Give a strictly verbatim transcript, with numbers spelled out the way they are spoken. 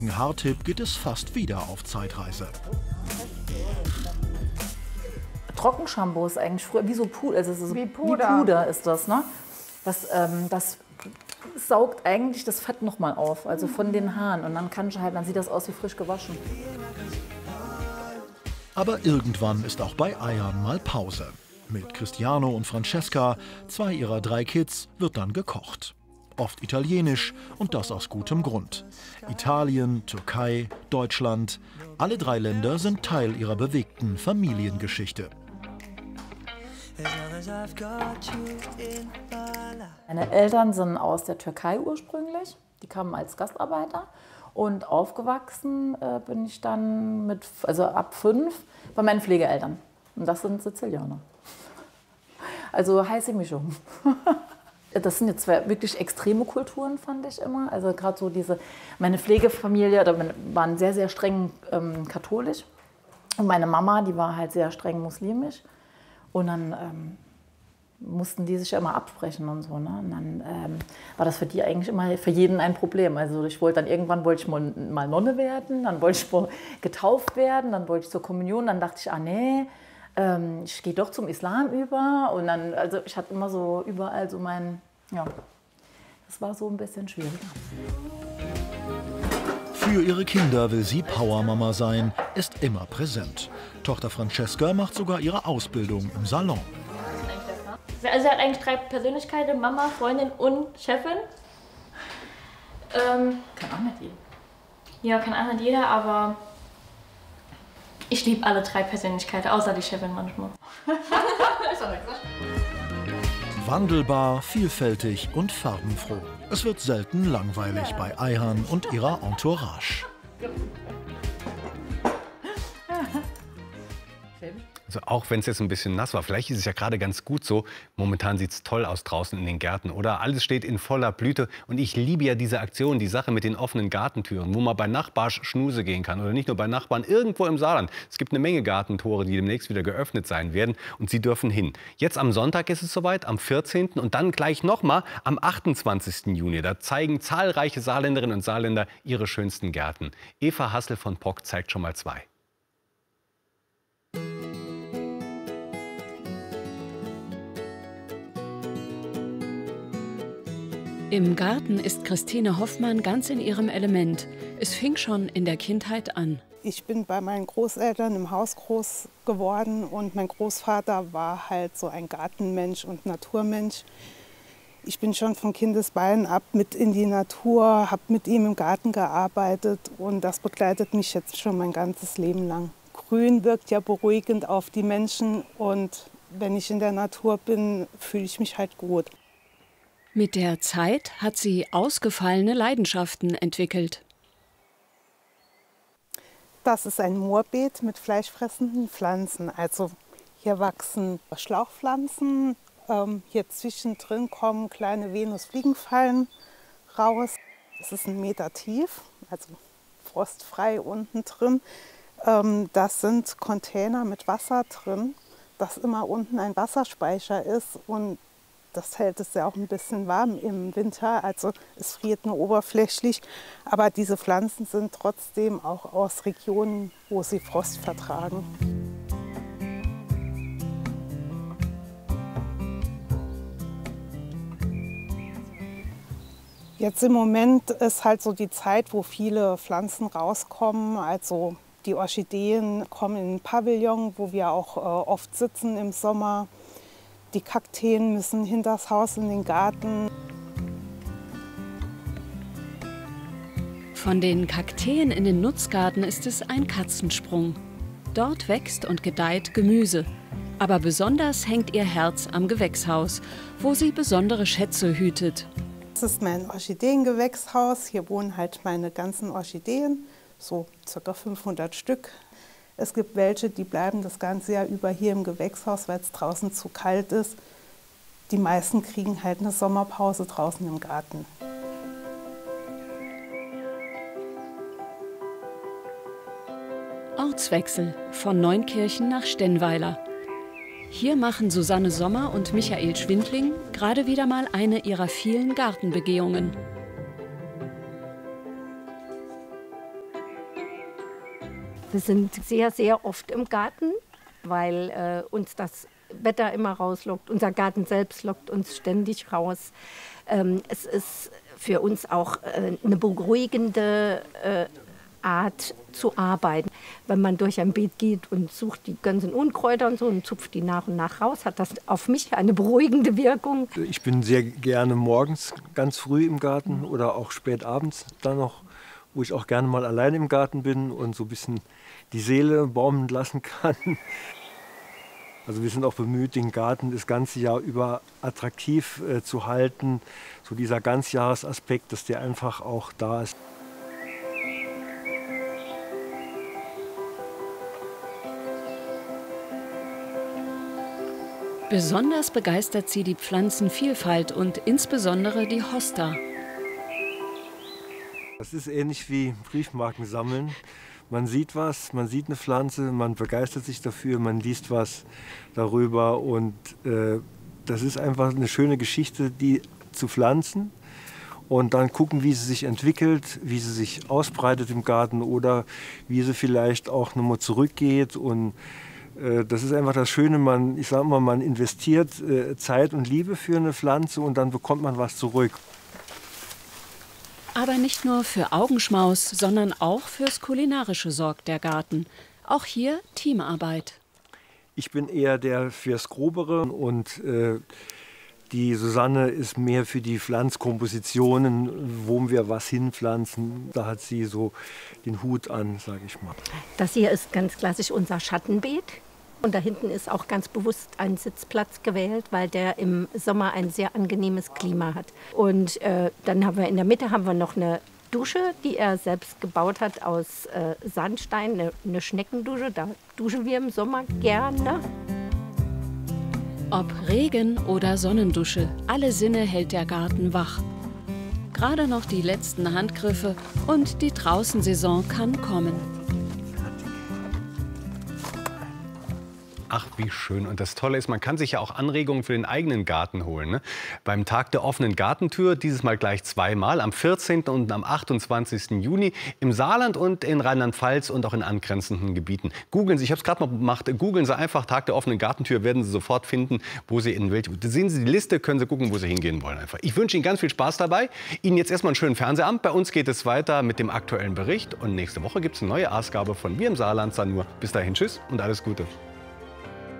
Hartip geht es fast wieder auf Zeitreise. Trockenshampoo ist eigentlich früher wie so Puder, also es ist Wie wie Puder. Puder ist das, ne? Das, ähm, das saugt eigentlich das Fett noch mal auf, also von den Haaren, und dann kann ich halt, dann sieht das aus wie frisch gewaschen. Aber irgendwann ist auch bei Eiern mal Pause. Mit Cristiano und Francesca, zwei ihrer drei Kids, wird dann gekocht. Oft italienisch, und das aus gutem Grund. Italien, Türkei, Deutschland, alle drei Länder sind Teil ihrer bewegten Familiengeschichte. Meine Eltern sind aus der Türkei ursprünglich, die kamen als Gastarbeiter, und aufgewachsen äh, bin ich dann mit, also ab fünf bei meinen Pflegeeltern, und das sind Sizilianer. Also heiße Mischung. Das sind jetzt zwei wirklich extreme Kulturen, fand ich immer. Also gerade so diese, meine Pflegefamilie, da waren sehr, sehr streng ähm, katholisch. Und meine Mama, die war halt sehr streng muslimisch. Und dann ähm, mussten die sich ja immer absprechen und so. Ne? Und dann ähm, war das für die eigentlich immer für jeden ein Problem. Also ich wollte dann irgendwann wollte ich mal, mal Nonne werden, dann wollte ich mal getauft werden, dann wollte ich zur Kommunion, dann dachte ich, ah nee, ähm, ich gehe doch zum Islam über. Und dann, also ich hatte immer so überall so mein, ja, das war so ein bisschen schwieriger. Für ihre Kinder will sie Powermama sein, ist immer präsent. Tochter Francesca macht sogar ihre Ausbildung im Salon. Also sie hat eigentlich drei Persönlichkeiten, Mama, Freundin und Chefin. Ähm, Kann auch nicht jeder. ja, kann auch nicht jeder, aber ich liebe alle drei Persönlichkeiten, außer die Chefin manchmal. Wandelbar, vielfältig und farbenfroh. Es wird selten langweilig bei Ayhan und ihrer Entourage. Also auch wenn es jetzt ein bisschen nass war, vielleicht ist es ja gerade ganz gut so. Momentan sieht es toll aus draußen in den Gärten, oder? Alles steht in voller Blüte. Und ich liebe ja diese Aktion, die Sache mit den offenen Gartentüren, wo man bei Nachbarn Schnuse gehen kann. Oder nicht nur bei Nachbarn, irgendwo im Saarland. Es gibt eine Menge Gartentore, die demnächst wieder geöffnet sein werden. Und sie dürfen hin. Jetzt am Sonntag ist es soweit, am vierzehnten und dann gleich nochmal am achtundzwanzigsten Juni. Da zeigen zahlreiche Saarländerinnen und Saarländer ihre schönsten Gärten. Eva Hassel von Pock zeigt schon mal zwei. Im Garten ist Christine Hoffmann ganz in ihrem Element. Es fing schon in der Kindheit an. Ich bin bei meinen Großeltern im Haus groß geworden und mein Großvater war halt so ein Gartenmensch und Naturmensch. Ich bin schon von Kindesbeinen ab mit in die Natur, habe mit ihm im Garten gearbeitet und das begleitet mich jetzt schon mein ganzes Leben lang. Grün wirkt ja beruhigend auf die Menschen und wenn ich in der Natur bin, fühle ich mich halt gut. Mit der Zeit hat sie ausgefallene Leidenschaften entwickelt. Das ist ein Moorbeet mit fleischfressenden Pflanzen. Also hier wachsen Schlauchpflanzen, ähm, hier zwischendrin kommen kleine Venusfliegenfallen raus. Es ist ein Meter tief, also frostfrei unten drin. Ähm, das sind Container mit Wasser drin, dass immer unten ein Wasserspeicher ist und das hält es ja auch ein bisschen warm im Winter, also es friert nur oberflächlich. Aber diese Pflanzen sind trotzdem auch aus Regionen, wo sie Frost vertragen. Jetzt im Moment ist halt so die Zeit, wo viele Pflanzen rauskommen. Also die Orchideen kommen in den Pavillon, wo wir auch äh, oft sitzen im Sommer. Die Kakteen müssen hinters Haus in den Garten. Von den Kakteen in den Nutzgarten ist es ein Katzensprung. Dort wächst und gedeiht Gemüse. Aber besonders hängt ihr Herz am Gewächshaus, wo sie besondere Schätze hütet. Das ist mein Orchideengewächshaus. Hier wohnen halt meine ganzen Orchideen, so ca. fünfhundert Stück. Es gibt welche, die bleiben das ganze Jahr über hier im Gewächshaus, weil es draußen zu kalt ist. Die meisten kriegen halt eine Sommerpause draußen im Garten. Ortswechsel von Neunkirchen nach Stenweiler. Hier machen Susanne Sommer und Michael Schwindling gerade wieder mal eine ihrer vielen Gartenbegehungen. Wir sind sehr, sehr oft im Garten, weil äh, uns das Wetter immer rauslockt. Unser Garten selbst lockt uns ständig raus. Ähm, es ist für uns auch äh, eine beruhigende äh, Art zu arbeiten. Wenn man durch ein Beet geht und sucht die ganzen Unkräuter und so und zupft die nach und nach raus, hat das auf mich eine beruhigende Wirkung. Ich bin sehr gerne morgens ganz früh im Garten oder auch spät abends dann noch, wo ich auch gerne mal allein im Garten bin und so ein bisschen die Seele baumeln lassen kann. Also wir sind auch bemüht, den Garten das ganze Jahr über attraktiv äh, zu halten. So dieser Ganzjahresaspekt, dass der einfach auch da ist. Besonders begeistert sie die Pflanzenvielfalt und insbesondere die Hosta. Das ist ähnlich wie Briefmarken sammeln. Man sieht was, man sieht eine Pflanze, man begeistert sich dafür, man liest was darüber und äh, das ist einfach eine schöne Geschichte, die zu pflanzen und dann gucken, wie sie sich entwickelt, wie sie sich ausbreitet im Garten oder wie sie vielleicht auch nochmal zurückgeht und äh, das ist einfach das Schöne, man, ich sag mal, man investiert äh, Zeit und Liebe für eine Pflanze und dann bekommt man was zurück. Aber nicht nur für Augenschmaus, sondern auch fürs Kulinarische sorgt der Garten. Auch hier Teamarbeit. Ich bin eher der fürs Grobere und äh, die Susanne ist mehr für die Pflanzkompositionen, wo wir was hinpflanzen. Da hat sie so den Hut an, sage ich mal. Das hier ist ganz klassisch unser Schattenbeet. Und da hinten ist auch ganz bewusst ein Sitzplatz gewählt, weil der im Sommer ein sehr angenehmes Klima hat. Und äh, dann haben wir in der Mitte haben wir noch eine Dusche, die er selbst gebaut hat aus äh, Sandstein, eine, eine Schneckendusche. Da duschen wir im Sommer gerne. Ob Regen oder Sonnendusche, alle Sinne hält der Garten wach. Gerade noch die letzten Handgriffe und die Draußensaison kann kommen. Ach, wie schön. Und das Tolle ist, man kann sich ja auch Anregungen für den eigenen Garten holen. Ne? Beim Tag der offenen Gartentür, dieses Mal gleich zweimal, am vierzehnten und am achtundzwanzigsten Juni im Saarland und in Rheinland-Pfalz und auch in angrenzenden Gebieten. Googeln Sie, ich habe es gerade mal gemacht, googeln Sie einfach Tag der offenen Gartentür, werden Sie sofort finden, wo Sie in Welt. Sehen Sie die Liste, können Sie gucken, wo Sie hingehen wollen. Einfach. Ich wünsche Ihnen ganz viel Spaß dabei. Ihnen jetzt erstmal einen schönen Fernsehabend. Bei uns geht es weiter mit dem aktuellen Bericht. Und nächste Woche gibt es eine neue Ausgabe von Wir im Saarland. Dann nur bis dahin, tschüss und alles Gute.